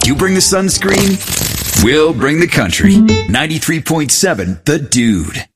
You bring the sunscreen, we'll bring the country. 93.7 The Dude.